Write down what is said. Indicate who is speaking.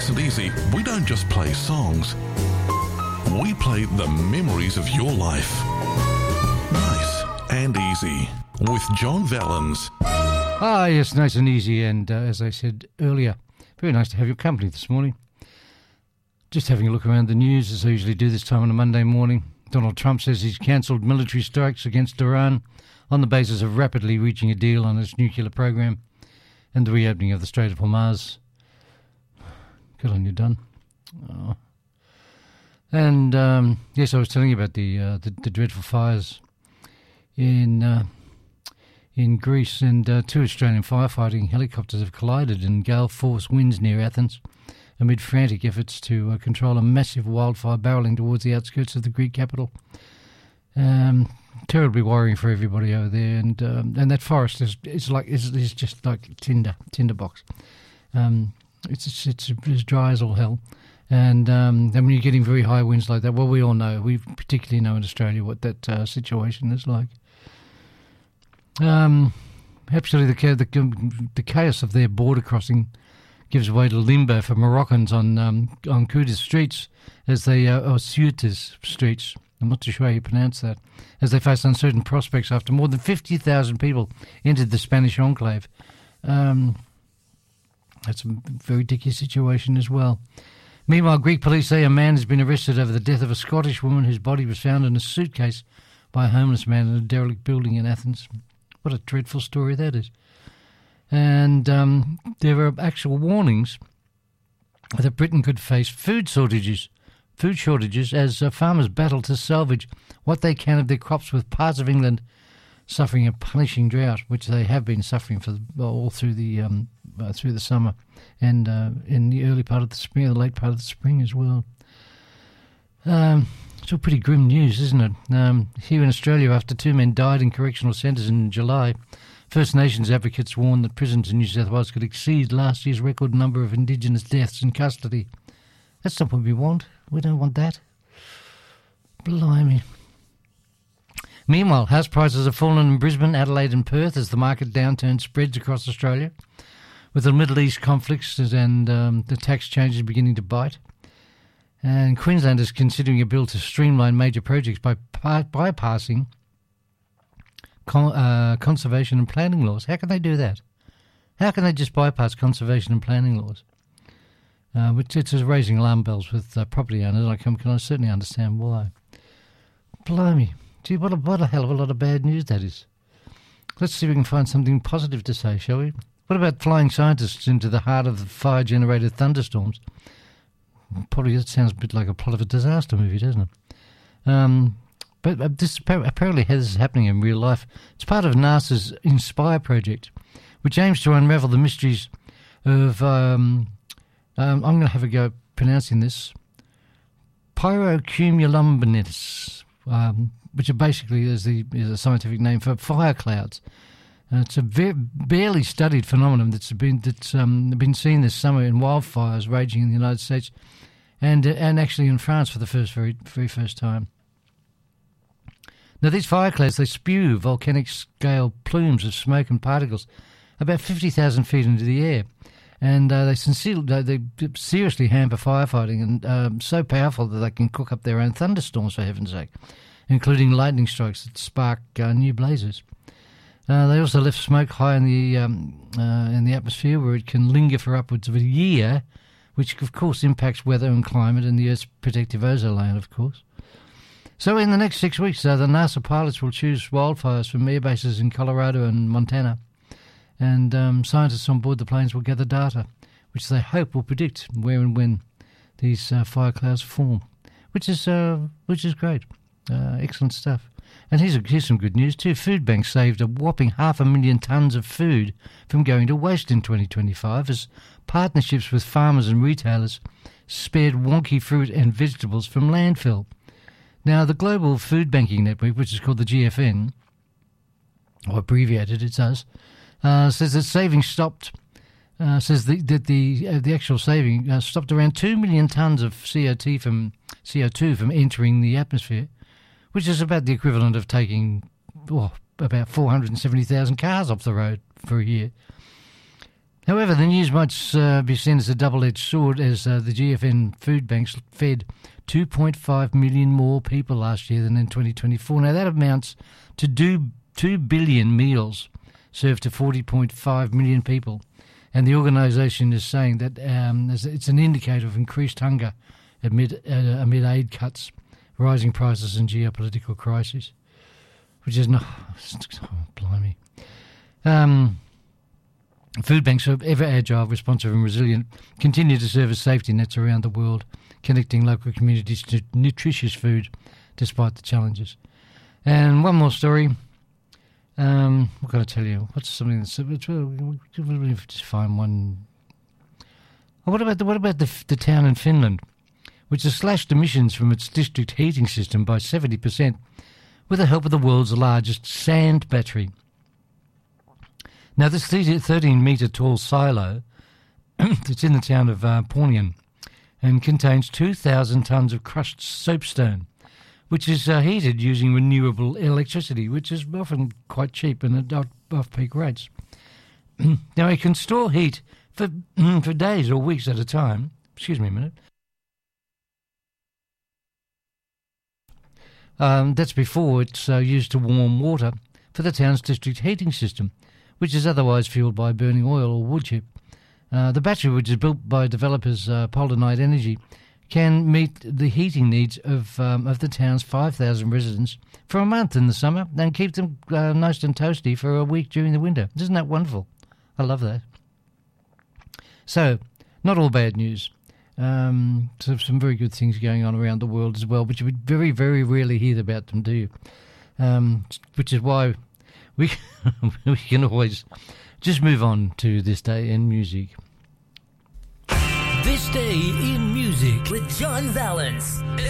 Speaker 1: Nice and Easy, we don't just play songs. We play the memories of your life. Nice and Easy with John Vallens.
Speaker 2: Ah, yes, nice and easy. And as I said earlier, very nice to have your company this morning. Just having a look around the news, as I usually do this time on a Monday morning. Donald Trump says he's cancelled military strikes against Iran on the basis of rapidly reaching a deal on its nuclear program and the reopening of the Strait of Hormuz. Good on you, Don. Oh. And yes, I was telling you about the dreadful fires in Greece, and two Australian firefighting helicopters have collided in gale force winds near Athens amid frantic efforts to control a massive wildfire barrelling towards the outskirts of the Greek capital. Terribly worrying for everybody over there, and that forest is just like tinderbox. It's as dry as all hell. And when you're getting very high winds like that, well, we all know, we particularly know in Australia what that situation is like. Absolutely, the chaos of their border crossing gives way to limbo for Moroccans on Ceuta streets, as they or Ceuta's streets. I'm not too sure how you pronounce that. As they face uncertain prospects after more than 50,000 people entered the Spanish enclave. That's a very dicky situation as well. Meanwhile, Greek police say a man has been arrested over the death of a Scottish woman whose body was found in a suitcase by a homeless man in a derelict building in Athens. What a dreadful story that is. And there are actual warnings that Britain could face food shortages as farmers battle to salvage what they can of their crops, with parts of England suffering a punishing drought, which they have been suffering for all through the summer and in the early part of the spring, the late part of the spring as well. It's all pretty grim news, isn't it? Here in Australia, after two men died in correctional centres in July, First Nations advocates warned that prisons in New South Wales could exceed last year's record number of Indigenous deaths in custody. That's not what we want. We don't want that. Blimey. Meanwhile, house prices have fallen in Brisbane, Adelaide and Perth as the market downturn spreads across Australia, with the Middle East conflicts and the tax changes beginning to bite. And Queensland is considering a bill to streamline major projects by bypassing conservation and planning laws. How can they do that? How can they just bypass conservation and planning laws? Which is raising alarm bells with property owners. I can certainly understand why. Blimey. Gee, what a hell of a lot of bad news that is. Let's see if we can find something positive to say, shall we? What about flying scientists into the heart of the fire-generated thunderstorms? Probably that sounds a bit like a plot of a disaster movie, doesn't it? But this apparently is happening in real life. It's part of NASA's INSPIRE project, which aims to unravel the mysteries of, I'm going to have a go pronouncing this, pyrocumulonimbus, which are basically is a scientific name for fire clouds. It's a barely studied phenomenon that's been seen this summer in wildfires raging in the United States and actually in France for the very first time. Now, these fire clouds, they spew volcanic-scale plumes of smoke and particles about 50,000 feet into the air, and they seriously hamper firefighting, and so powerful that they can cook up their own thunderstorms, for heaven's sake, including lightning strikes that spark new blazes. They also left smoke high in the atmosphere, where it can linger for upwards of a year, which of course impacts weather and climate and the Earth's protective ozone layer, of course. So in the next 6 weeks, the NASA pilots will choose wildfires from air bases in Colorado and Montana, and scientists on board the planes will gather data, which they hope will predict where and when these fire clouds form, which is great. Excellent stuff. And here's some good news too. Food banks saved a whopping 500,000 tonnes of food from going to waste in 2025 as partnerships with farmers and retailers spared wonky fruit and vegetables from landfill. Now, the Global Food Banking Network, which is called the GFN, or abbreviated, it's us, says that savings stopped. Says that the actual saving stopped around 2 million tonnes of CO2 from entering the atmosphere, which is about the equivalent of taking about 470,000 cars off the road for a year. However, the news might be seen as a double-edged sword, as the GFN food banks fed 2.5 million more people last year than in 2024. Now, that amounts to 2 billion meals served to 40.5 million people. And the organisation is saying that it's an indicator of increased hunger amid aid cuts, rising prices and geopolitical crises, which is not... Oh, blimey. Food banks are ever agile, responsive and resilient, continue to serve as safety nets around the world, connecting local communities to nutritious food despite the challenges. And one more story. What can I tell you? What's something that's... We'll just find one... Oh, what about the town in Finland, which has slashed emissions from its district heating system by 70% with the help of the world's largest sand battery? Now, this 13-metre tall silo, it's in the town of Pornian, and contains 2,000 tonnes of crushed soapstone, which is heated using renewable electricity, which is often quite cheap and at off-peak rates. Now, it can store heat for days or weeks at a time. Excuse me a minute. That's before it's used to warm water for the town's district heating system, which is otherwise fueled by burning oil or wood chip. The battery, which is built by developers Polar Night Energy, can meet the heating needs of the town's 5,000 residents for a month in the summer and keep them nice and toasty for a week during the winter. Isn't that wonderful? I love that. So, not all bad news. So some very good things going on around the world as well, but you would very, very rarely hear about them, do you? Which is why we can always just move on to This Day in Music.
Speaker 3: This Day in Music with John Valence.